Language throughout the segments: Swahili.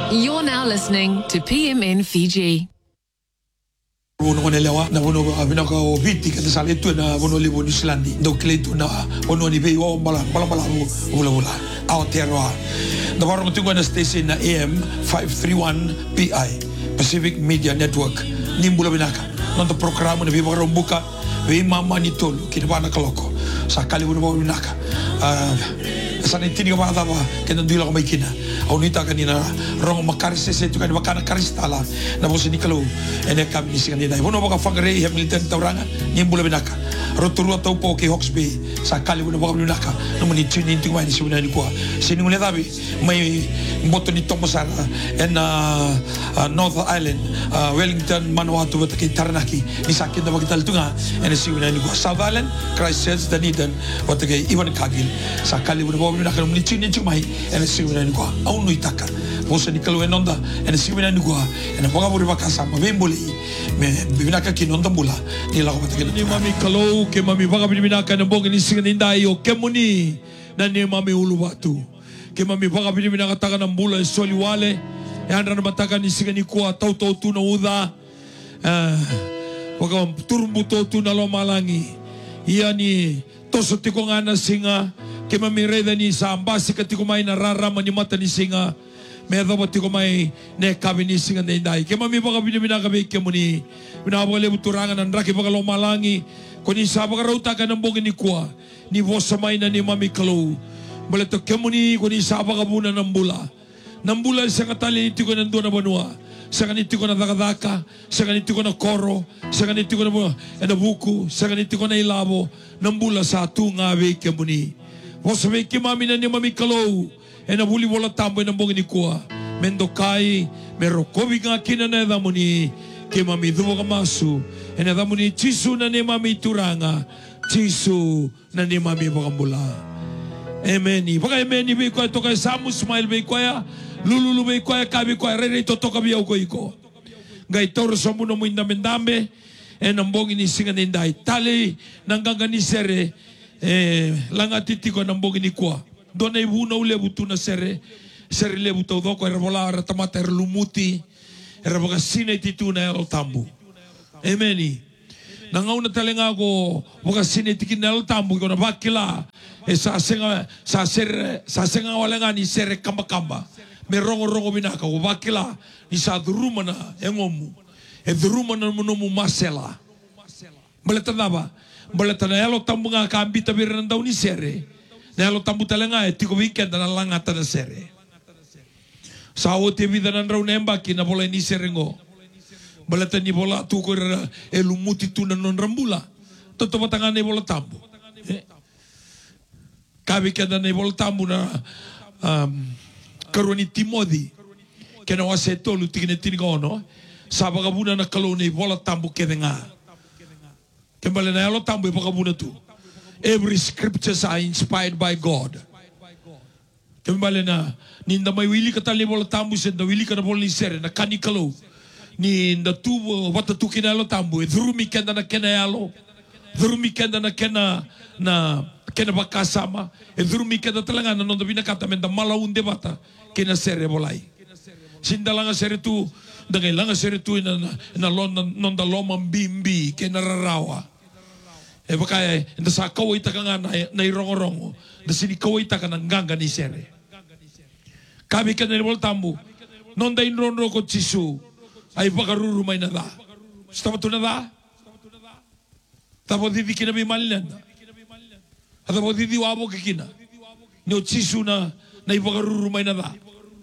You're now listening to PMN Fiji. Wono lewa na wono abina ko viti ka sale tu na wono libo New Zealand do kletu na wono ni be o bala wula out there the warm to go station na AM 531 PI Pacific Media Network nimbula binaka non to programa na viva rombuka we mama ni tolu kinabana kaloko sa kali wono binaka sa nitini ba dawa kena dila ko may kina aunita kanina rong makaris se tu kan makana karistala na bosi ni kalau ene kam ni singa ni wono baka fangre he militar tauranga nimbula binaka roturu tau po ke Hawke's Bay sa kali wono baka binaka no mani tuni tu mai si ni ko sini ngule dabi mai moto ni Thomasara en North Island Wellington Manawatu ke Taranaki ni sakin da bagital tunga ene si ni ko South Island Christchurch Dunedin wat ke Ivan Kagil sa kali wono baka binaka no mani tuni tu mai ene si ni ko au no itaka bosa ni kalau enonda ene si ni ko ene baka buri baka sama bemboli me binaka ki nonda mula ni la ko batake ni mami kalau ke mami baka binaka na bonga ni singa ndai o kemuni na ni mami ulu watu ke mami baka binaka taka na mbula soli wale e andra na bataka ni singa ni ko tau tu na uda baka turumbu tu na lo malangi ia ni toso tiko ngana singa ke mami reda ni sa ambasi ka tiko mai na rara mani mata ni singa me do tiko mai ne kabi ni singa ndai ke mami baka binaka be kemuni bina bole buturanga na raki baka lo malangi ko ni sa baka rauta ka nambong ni kuwa ni vosa mai na ni mami kalau bole to kemuni ko ni sa baka buna nambula sa katali ni tiko nando na banua sa kaniti ko na dakadaka sa kaniti ko na koro sa kaniti ko na buku sa kaniti ko na ilabo nambula sa tunga be kemuni vosa be ke mami na ni mami kalau na buli bola tambo nambong ni kuwa mendokai merokobi nga kina na damuni ke mami duwa kamasu ena damuni chisu na ni mami turanga chisu na ni mami bakambula emeni baka emeni be ko to ka samu smile be ko ya lululu be ko ya kabi ko rere to ka bi ko iko ngai toro samu no muinda mendambe ena mbongi ni singa ndai tale nanganga ni sere langa titiko na mbongi ni kwa dona ibu na ule butu na sere le butu do ko erbola ratamata erlumuti erboga sine tituna el tambu emeni nangau na talenga ko boga sine tikina el tambu ko na bakila sa senga walenga ni sere kamba me rongo binaka ko bakila ni sa duruma na engomu e duruma na munomu masela baleta daba baleta na elo tambu nga kambita biranda uni sere na elo tambu talenga e tiko weekend na langata na sere sa ote vida na rau nemba ki na bola ni serengo baleta ni bola tu ko elumuti tu na non rambula toto batanga ni bola tambu kabi kada ni bola tambu na karoni timodi ke na wase tolu tikine tingono sa bagabuna na kaloni bola tambu ke denga kembali na elo tambu bagabuna tu every scriptures are inspired by God kembali na ninda mai wili katali bola tambu sen da wili kana bola ni sere na kanikalo ni nda tu wata tu kina lo tambu dhurumi kenda na kena yalo dhurumi kenda na kena bakasama dhurumi kenda talanga na nonda bina kata menda mala unde bata kena sere bolai sindalanga sere tu dangai langa sere tu na nonda loma bimbi kena rarawa baka nda sa kawai takanga na irongo da sini kawai takanga nganga ni sere kabi kena ni bol tambu nonda inronro ko chisu ay bakaruru may nada stama tu nada tabo didi kina bi malenda atabo didi wabo kina no chisu na ibakaruru may nada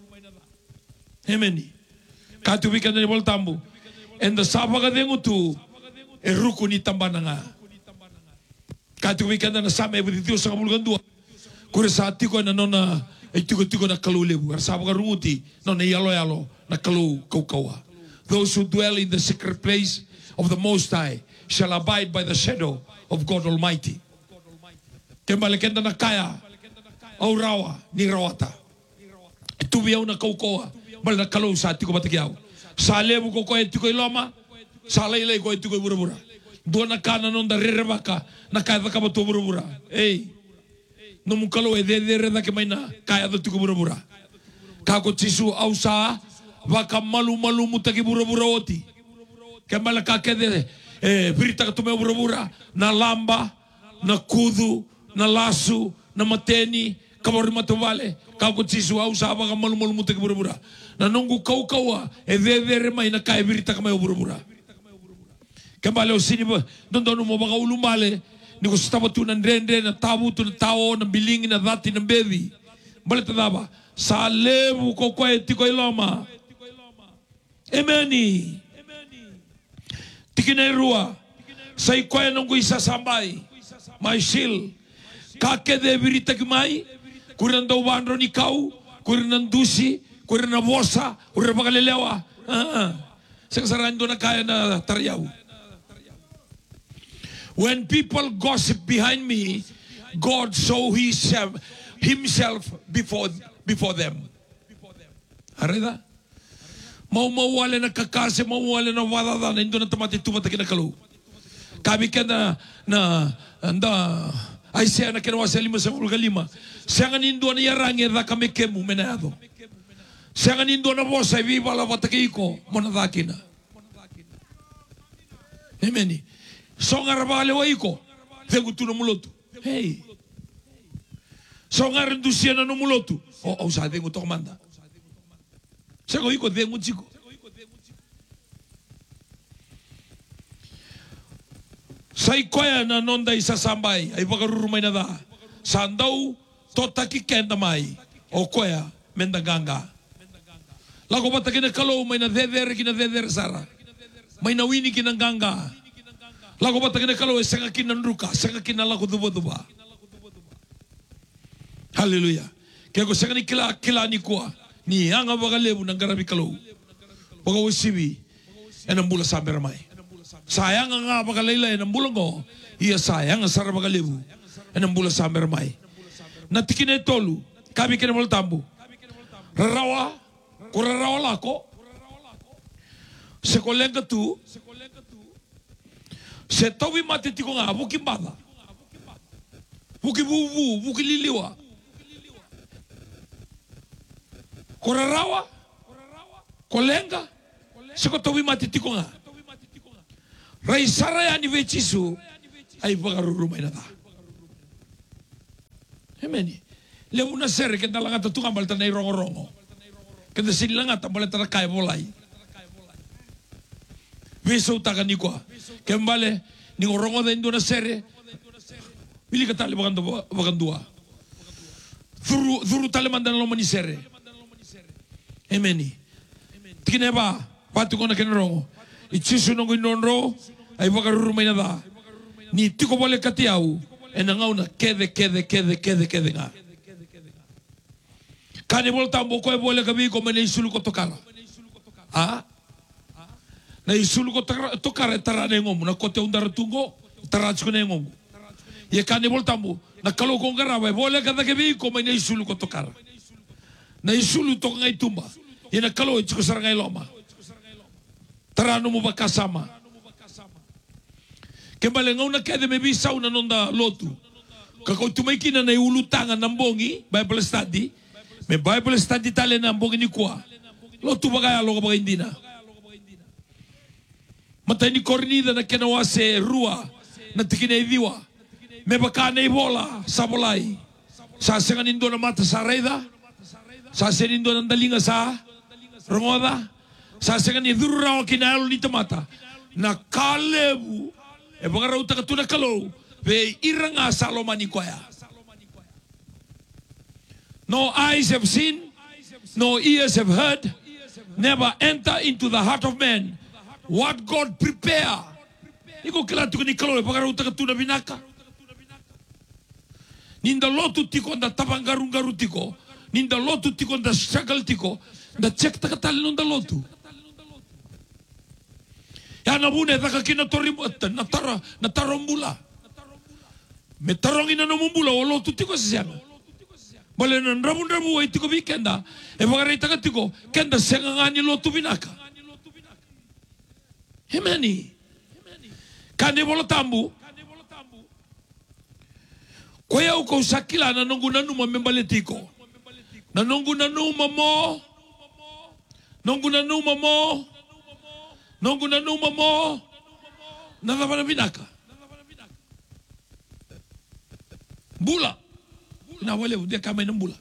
emeni katu bi kena ni bol tambu enda sabaga dengu tu eruku ni tambana nga katu bi kena na same bi dio sa bulgandua kure sa tiko na nona tiko na kalulebu sabaga runguti nona yalo na kalu kaukawa. Those who dwell in the secret place of the Most High shall abide by the shadow of God Almighty. Kembali kenda na kaya au rawa ni rawata. Tubiyaw na kaukoa bal na kalau sa tiko batikiyaw. Sa lebu ko tiko iloma sa laylay ko tiko burabura. Doon na kana non da rerebaka na kaya ka ba to burabura. Hey. No mo kalau de reda ke may na kaya do tiko burabura. Kako chisu au sa Vaka malu mutaki bura-bura oti. Kembali kakede berita ketume bura-bura. Na lamba, na kudu, na lasu, na mateni. Kabori matuvale. Kau kutsisu au saba ka malu mutaki bura-bura. Na nunggu kau-kaua. Vevere mai na kai berita kamay bura-bura. Kembali o sini ba. Doon mo baka ulumale. Ni ko sa tu ng rende, na tabu tu na tao, na bilingi, na dati, na bebi. Balik na ba? Sa lebu ko kwa eti ko ilama. Emeni. Tikinay rua. Sa ikoy nung ko isasambay. May sil. Kakede birita kimay. Kurin daw bandro ni kau. Kurin ng dusi. Kurin na bosa. Kurin na bakalelewa. Sa kasaran doon na kaya na taryaw. When people gossip behind me, God saw himself before them. Arida? Mauwala na kakase, mauwala na wadada na indo na tamati tumata kinakalo. Kami ka na Isaiah na kinawa sa 5:5. Siya nga nindo na yarangi da kami kemu menado. Siya nga nindo na bosa viva la batakiko monadaki na. Amen. So nga rabale wa iko, vengo tu no mulotu. Hey. So nga rendusia na no mulotu. O sa vengo to komanda. Sego iko vengo chico. Sa ikoya na nonda isa sambay ay pagarurumay na da. Sandaw totaki kenda mai. O koya mendaganga. Lago bataki na kalo may na dedere kina dedere sara. May nawini kinanganga. Lago ba tagana kalo sanga kinanruka, sanga kinalago duba. Hallelujah. Kaya ko sanga ni kila ni kuwa, ni anga bagalebu ng garabi kalo. Baga wisibi, en ang bula sa meramay. Sayang nga bagalayla en ang bulang ko, iya sayang ang sarang bagalebu, en ang bula sa meramay. Natikin tolu, kami kinamul tambu. Rarawa, kurarawa lako, sekolenga tu, se tawi mate tiko nga buki bala buki bubu buki liliwa korarawa kolenga se ko tawi mate tiko nga rai sara ya ni vechisu ay bagarurumay na ta. Amen. Le muna ser que talaga tutungan balta na irongo-rongo kanda sila nga balta na kaya bolay beso taga ni kwa kembale ni orongo da indo na sere bili ka tali bagandua thuru tali mandan lo mani sere emeni tikine ba patu kona kenrongo ichisu nongo inonro ay bagaruru may na da ni tiko bole katiau enangau na kede nga kani volta mboko e bole kabi ko mene isulu ko tokala na isulu ko tokara tarane ngomu na kote undara tungo tarachko ne ngomu ye kani voltambu na kalo ko ngarawe bole kada kebi ko mene isulu ko tokara na isulu to ngai tumba ye na kalo chiko sarangai loma tarano mo bakasama kembale ngau na kede me bisa una nonda lotu kako tumaikina na iulutanga nambongi Bible study me Bible study tale nambongi ni kwa lotu bagaya logo bagay indina Matay ni kornida na kinawa se rua na tikinaidiwa. Me baka na ibola sa bolay. Sa sengan indo na mata sa reda. Sa sengan indo na dalinga sa rongoda. Sa sengan idurura o kinayalo ni tamata. Na kalebu. E baka rauta ka tuna kalo. Ve iranga sa lomani kwaya. No eyes have seen. No ears have heard. Never enter into the heart of man. What God prepare. Iko kila tuko ni kalo pagara utaka tuna binaka. Ninda lotu tiko nda tabangaru tiko. Ninda lotu tiko nda struggle tiko. Nda check takatali nda lotu. Ya nabune taka kina tori na tarombula. Me tarongina no mumbula o lotu tiko sisiano. Bale na rabu ay tiko bikenda. E pagara itaka tiko kenda sengangani lotu binaka. Hemani. Kane bola tambu. Koya uko sakila na nungu nanuma membaletiko. Na nungu nanuma mo. Nonguna numa mo. Nonguna numa mo. Nadavana binaka. Bula. Nawale dia kamay ng bula.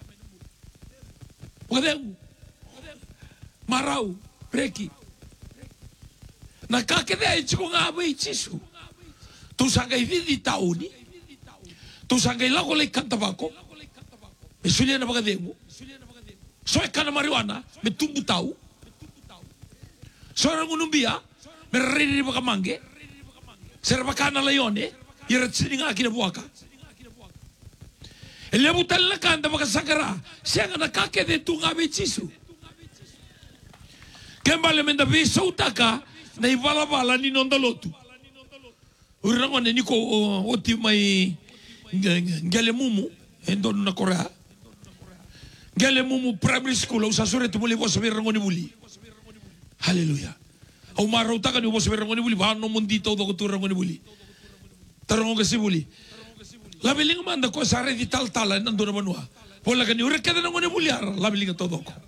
Pagkadeng. Maraw. Preki. Nakakadaya chiko nga abay chisu. Tusangay vidi tauni. Tusangay lako lay kantabako. Mesulia na pagkadeng mo. Soy ka na marijuana. May tumbu tao. Soy na ngunumbia. May rini baka mangge. Serba ka na layone. Irat sining akin na buwaka. Elebutal na kanda baka sakara. Siya nga nakakede tunga abay chisu. Kembali menda bisa utaka na ivala-vala ni nondalotu. Urangon ni ko oti may ngale mumu endon na Korea. Ngale mumu primary school usa sore tumuli bo sabi rangon ni buli. Hallelujah. Au maro utaka ni bo sabi rangon ni buli ba no mundito do ko rangon ni buli. Tarangon kasi buli. Labiling manda ko sare di tal-talan nando na manua. Pola kani ure kada rangon ni buli ara labiling todo ko.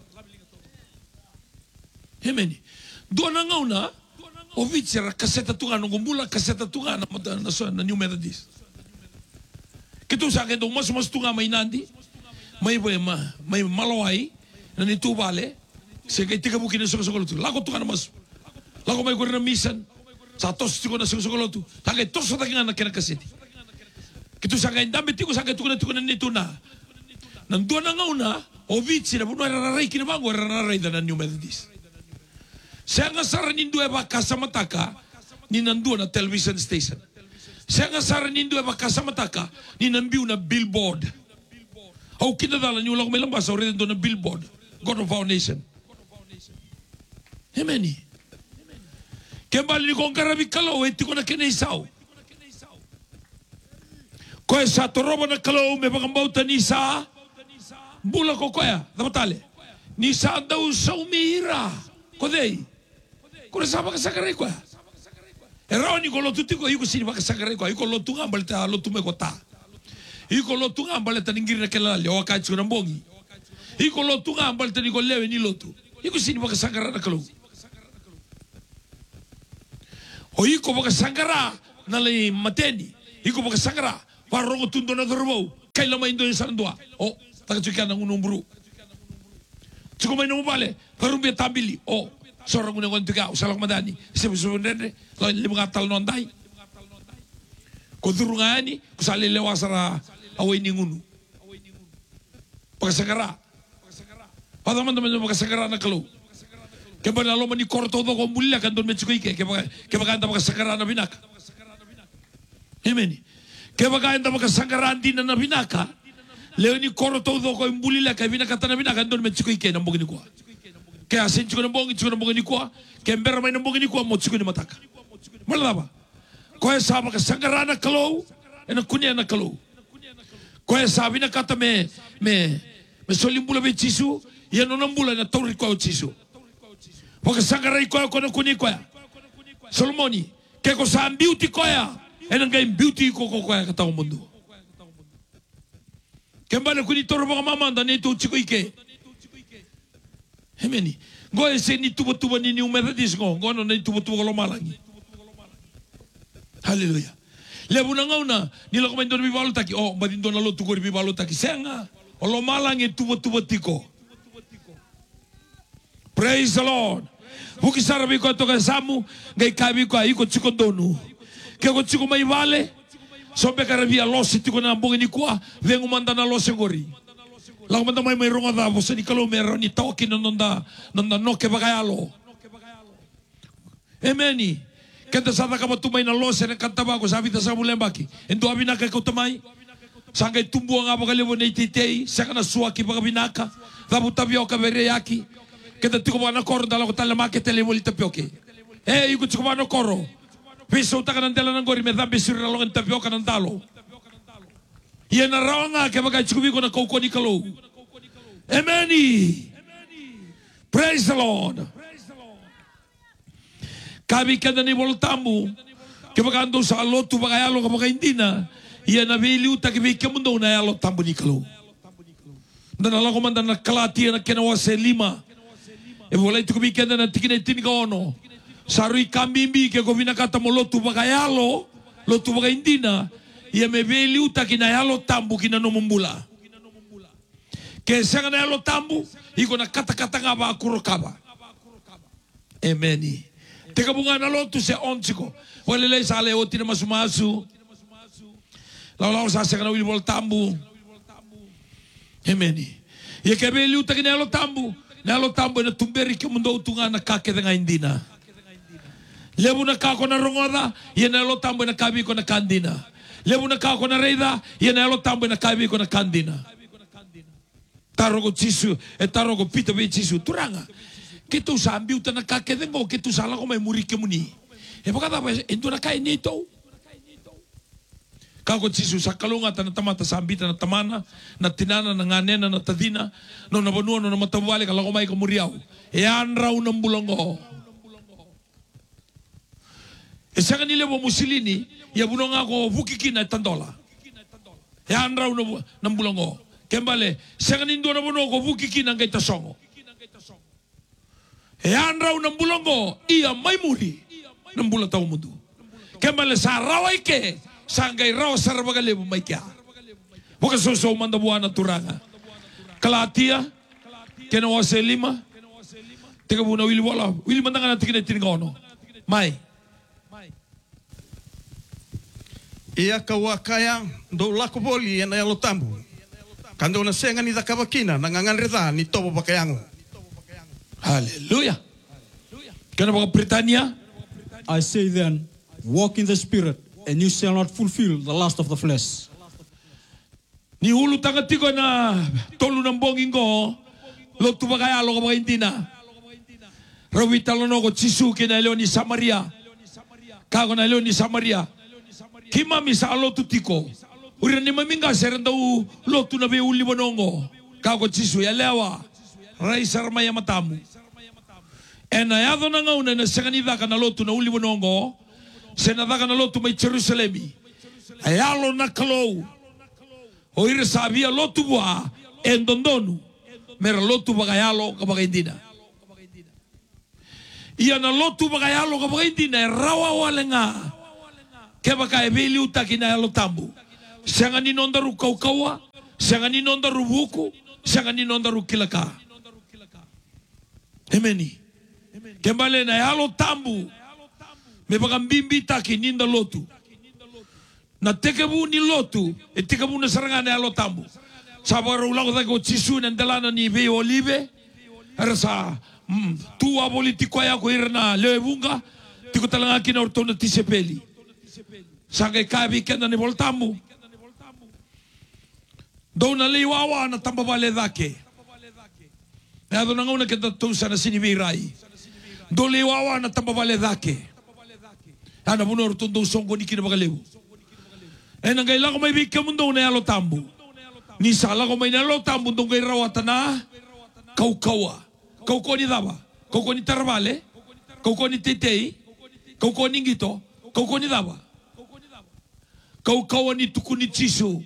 Amen. Doon na ngauna, o vitsira, kaseta tunga, nung gumbula, kaseta tunga, na New Methodist. Kito sa akin, doon mas tunga may nandi, may malaway, na nitubale, siya kay tika bukin na sukasukolotu. Lako tunga na mas, lako may kuri na misan, sa tos tiko na sukasukolotu, tagay tos sa takingan na kinakasiti. Kito sa akin, dami tiko sa akin, tiko na nito na. Nandun na ngauna, o vitsira, puno ay rararay kinabango, ay rararay na New Methodist. Siya nga sara nindo eba kasamataka ni nandu na television station. Siya nga sara nindo eba kasamataka ni nambiw na billboard. Au kinadala niyo lang may lambasa rin doon na billboard. God of our nation. Amen. Kembali ni kong karabik kalaw, iti ko na kinaisaw. Kaya sa toroba na kalaw, may pangambauta ni sa bula ko kaya, damatali. Ni sa daw sa umihira. Kodey. Kung nasama ka sa karay ko. Eraw ni ko lotu tiko, iko sini baka sa karay ko. Iko lotu nga balita, lotu me kota. Iko lotu nga balita ninggiri na kilali, o kahit ko ng bongi. Iko lotu nga balita ni ko lewe ni lotu. Iko sini baka sa karay na kalong. O iko baka sa karay na lay mateni. Iko baka sa karay, parang ko tundo na dorbo. Kailan may indo yung sarandua. O, tagatuikan ng unumbro. Tsiko may namubale, parang biya tabili. O, sorang unang kontuka, usalang madani. Siya-siya-siya, limang katal nonday. Kung nga ni, kusali lewa sa away ni ngunu. Pagkasagara. Padaman naman yung pagkasagara na kalo. Kaya ba nalo man ni korto do kung muli kan doon medyo ike. Kaya ba kanta pagkasagara na binaka. Amen. Kaya ba kanta pagkasagara din na binaka. Leo ni korto do kung muli kaya binakata na binaka doon medyo ike ng bugin ko. Kaya sin chuko ng bongin ni kuwa. Kaya mbera may ng bongin ni kuwa mo chuko ni mataka. Wala ba? Kaya sabi ka sangara na kalaw, e na kunya na kalaw. Kaya sabi na kata me solimbula be chisu, yan nang bula na tori ko chisu. Pagka sangara ko na kunya ko. Solomoni, kaya ko sa beauty ko ya, e nang gayong beauty ko kaya katawang mundo. Kaya ba na kunya toro mga mamanda na ito chiko ike. Amen. Goy se ni tuba-tuba ni New Methodist ngo, ngono na tuba-tuba ko malangi. Hallelujah. Lebu na ngauna, nila ko may doon bibalo taki. Oh, badin doon na lo tugo bibalo taki. Siya nga, o lo malangi tuba-tuba tiko. Praise the Lord. Buki sarabi ko ito kay Samu, ngay kabi ko ay ko chiko donu. Kaya ko chiko may vale, sobe karabia losi tiko na ambong inikwa, vengo manda na losi ngori. Lang man may mayroong adabo sa ni kalo meron ni tawakin nanda no ke bagayalo. Amen. Kanta sa ka matumay na lose ng kanta ba ko sabi ta sa mulembaki. Endo abi na kay kutamay. Sangay tumbo nga bagalewo na ititay, sa kana suaki baga binaka. Dabu tabio ka bereyaki. Kanta tiko ba na koro dala ko talamake telemoli tapioke. Iko tiko ba na koro. Piso ta kanang dala ng gori me dambe sirra lo ng tapioka ng dalo. Yan na raw nga kaya bagay chikubi ko na kauko ni kalo. Amen. Praise the Lord. Kami ka na ni Voltambu, kaya bagay ando sa alotu bagay alo ka bagay hindi na, yan na biliw takibig ka mundo na alo tambu ni kalo. Nanala ko man na nakalati na kinawa sa 5. E volei tu kumikenda na tikine tinikono. Sarui kambimbi ke kovina kata mo lotu bagayalo, lotu bagaindina, ia me veli uta kina yalo tambu kina no mumbula. Ke sanga na yalo tambu, iko na kata ngaba kurokaba. Ameni. Teka bunga na lotu se onsiko. Walele sale oti na masumasu. Lau sa sanga na wilibol tambu. Ameni. Ia ke veli uta kina yalo tambu. Na lo tambo na tumberi ke mundo utunga na kake nga indina. Lebu na kako na rongoda, ia na lo tambo na kabi ko na kandina. Lebu na kako na reida, ia na lo tambo na kabi ko na kandina. Tarogo Jisu, tarogo pita be Jisu turanga. Kitu sambi uta na kake dengo, kitu sala ko may muri ke muni. E bakata ba endo na kay nito. Kako Jisu sa kalunga na tamata sambita na tamana, na tinana na nganena na tadina, no na banua no na matawali kalau ko may kumuriaw. E anraw ng bulongo. E sa kanila mo musilini, ya bunong ako bukikina tandola. E anraw ng bulongo. Kembale, sa kanindo na bunong ko bukikina kay tasongo. E anraw ng bulongo, iya may muri ng bulataw mundo. Kembale sa raway ke, sangay raw sarabagalebu may kya. Huwag suso mandabuan na turanga. Kalatia, kenawa sa 5. Teka muna, Willy wala. Willy mandangan natin kinaitinikono. May. Ia kawakaya do lakopoli na yalo tambu. Kando na senga ni dakabakina nanganganreda ni tobo bakayango. Hallelujah. Kena baka Britania. I say then, walk in the Spirit, and you shall not fulfill the lust of the flesh. Ni hulu tangatiko na tolu ng bonging ko, lotu bagaya lo ka intina. Rawita lo no ko Jisu kina leo ni Samaria. Kago na leo ni Samaria. Kimami sa lotu tiko. Uri ni maminga serenda u lotu na be uli bonongo. Kago Jisu ya lewa. Raisar maya matamu. Ena yado na ngauna na sanganida ka na lotu na uli bonongo. Senadaka na lotu may Jerusalemi. Ayalo na kalo. O ira sabia lotu bua endondonu. Mera lotu bagayalo kabagaindina. Iya na lotu bagayalo kabagaindina rawa walenga. Kebaka ebeli utakina yalo tambu. Sianga ni nondaru kaukawa, sianga ni nondaru buku, sianga ni nondaru kilaka. Ameni. Kembali na yalo tambu. Me bagambimbi taki ninda lotu. Na tekebu ni lotu, e tekebu na sarangana yalo tambu. Sabar ulang ko Jisu nandalana ni be olive. Arasa tua politiko ya ko irna lewunga. Tiko talanga kina ortona tisepeli. Sangay kabi kena ni voltambu. Do na liwawa na tambabale dake. Nado na nguna kita tusa na sinibiray. Do liwawa na tambabale dake. Ana bunor tundo songo ni kina bagalew. E nangailan ko may bigyan mundo na yalo tambu. Ni sala ko may nalo tambu dong kay rawatan na kaukawa. Kauko ni daba. Kauko ni tarbale. Kauko ni tetei. Kauko ni ngito. Kauko ni daba. Kaukawa ni tuku ni Jisu.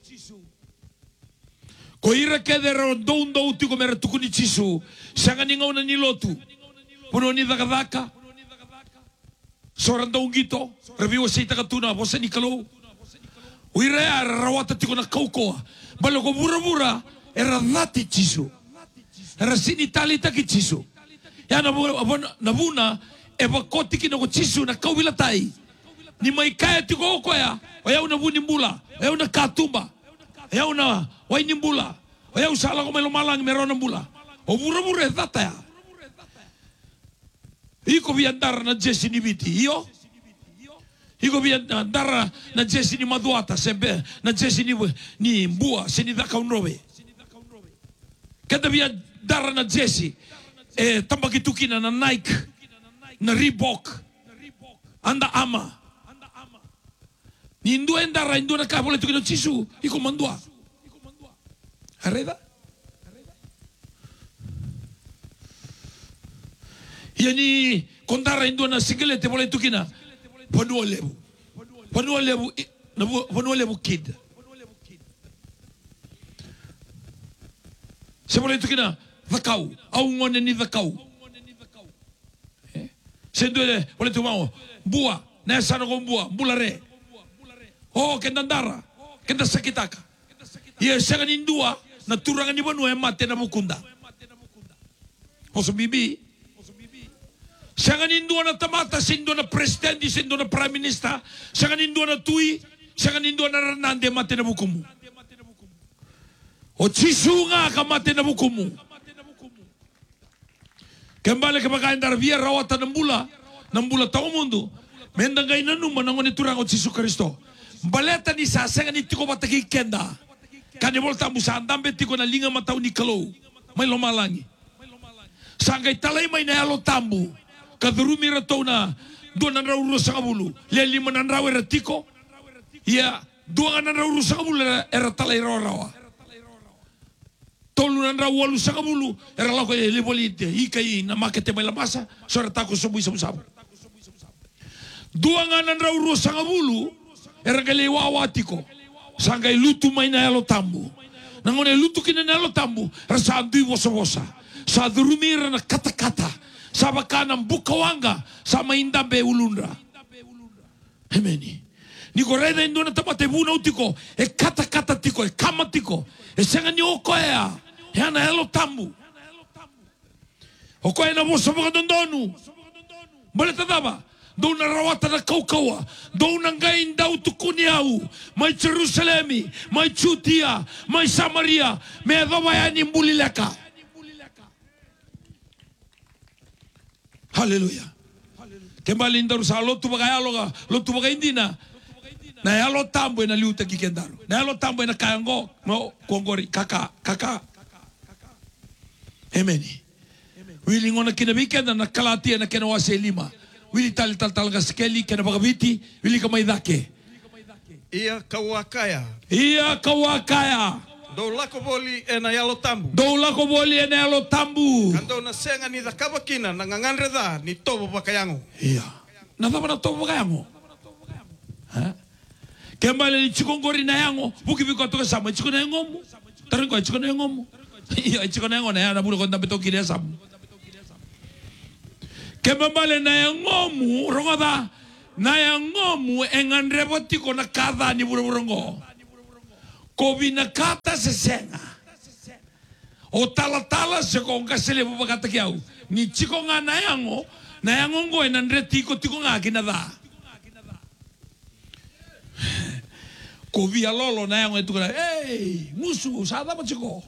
Ko ira kede rondo uti ko mera tuku ni Jisu. Sanga ni ngauna ni lotu. Puno ni dakadaka. Soran daw ngito. Reviwa sa itakatuna. Bosa ni kalo. Uira ya rawata tiko na kaukoa. Balo ko bura-bura. Era dati Jisu. Era sinitalita ki Jisu. Ya nabuna. Eba koti kino ko Jisu na kaubilatay. Ni may kaya tiko ko ya. Ayaw na bunimbula. Ayaw na katumba. Ayaw na way nimbula. Ayaw sala ko may lumalang meron ng bula. O bura-bura data ya. Iko biandara na Jesse ni Biti. Iyo? Iko biandara na Jesse ni Maduata. Sembe na Jesse ni Mbua. Sinidaka unrobe. Kada biandara na Jesse. Tambakitukina na Nike. Na Reebok. Anda ama. Ni indua endara, indua na kapole tukino Jisu. Iko mandua. Areda? Yani kontara indua na singelete boleh tukina. Panua lebu. Panua lebu. Panua lebu kid. Saya boleh tukina. Zakau. Au ngone ni zakau. Sendo oleh tu mau bua, na sana ko bua re. Oh, kendandara, kenda sakitaka. Ia sangan indua na turangan ni banu mate na mukunda. Oso bibi. Sangan indua na tamata, sindo na presidente, sindo na prime minister, sangan indua na tui, sangan indua na ranande mate na bukumu. O chisunga ka mate na bukumu. Kembali ke pagkain darbia rawatan ng bula taong mundo. Mendangay na numa nangon iturang o Jesu Kristo. Baleta ni sasengan ni tiko batagi kenda. Kanibol tamu sa andambe tiko na linga mataw ni kalo. May lumalangi. Sangay talay may nayalo tambu. Kadurumi rato na doon ang rauro sa kabulu. Lima ng rawa ratiko. Ya, doon ang rauro sa kabulu era talay rawa. Tolunan raw walu sa kabulu era lako libolite ikai na makete may lamasa sora tako subuy sabu duangan raw ro sa kabulu era galewawati ko sangay lutu may na yalo tambu nangone lutu kina na yalo tambu rasa andui bosa sa durumira na kata sa bakanang bukawanga sa maindambe ulunra hemeni ni koreda indo na tamate buna utiko e kata tiko e kama tiko e senga ni okoea Yana elo tambu. O koe na mosa mga dondonu. Balita daba. Doon na rawata na kaukawa. Doon na ngayon daw tukuniaw. May Jerusalemi. May Judea. May Samaria. May dawayan yung bulilaka. Hallelujah. Kembali daru sa lotu bagayalo ka. Lotu bagay hindi na. Na yalo tambu na liuta kikendaro. Na yalo tambu na kayango. No, kongori. Kaka. Amen. Wili ngona kinabikan na nakalati na kinawase lima. Wili tal ka skeli kinabagabiti. Wili kamay dake. Ia kawakaya. Do lako boli na yalo tambu. Kando na senga ni dakabakina na nganganreda ni tobo bakayango. Iya. Nadama na tobo bakayango. Ha? Kembali ni chikongori na yango. Buki biko toka sama chiko na yangomu. Tarin ko chiko na yangomu. Iya chiko na yango na yana bulu konda beto kile samu. Kembali na yangomu rongoda na yangomu enganreboti ko na kada ni buru-burungo. Kobi na kata sesenga. O tala se ko ngasele bubakata kiau. Ni chiko nga na yango ngo enandreti ko tiko nga kinada. Kobi alolo na yango etukura. Hey, musu sada pa chiko.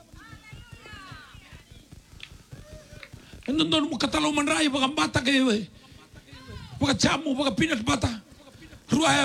Nandun mo katalaw man rayo, baka bata kayo eh. Baka jamu, baka pinat bata. Ruaya